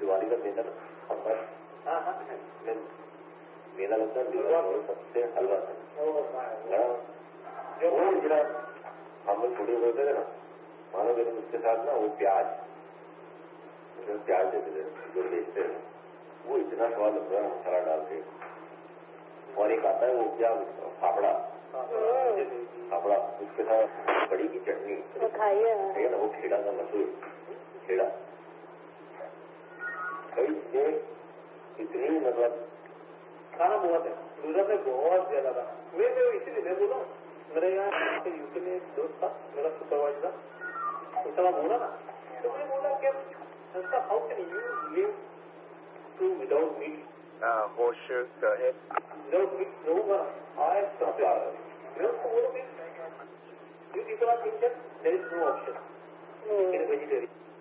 दिवाली का मेला मेला लगता है दिवाली सबसे हलवा था जो जरा हम लोग थोड़ी होते थे ना मानो लेकिन उसके साथ ना वो प्याज देते थे जो बेचते हैं वो इतना स्वाद लगता है मसाला डाल के। और एक आता है वो क्या फाफड़ा उसके साथ कड़ी की चटनी है ना वो खेड़ा का मसूर खेड़ा कई चीजें इतनी मतलब खाना बहुत है गुजरात में बहुत ज्यादा था। मैं इसीलिए मैं बोला मेरे यहाँ यूपी में एक दोस्त था मेरा सुपरवाइजर उसका बोला ना तो मैं बोला कि संस्था how can you live to without meet without meet रहूंगा आई मैं उसको बोलूँ you people are thinking there is no option in vegetarian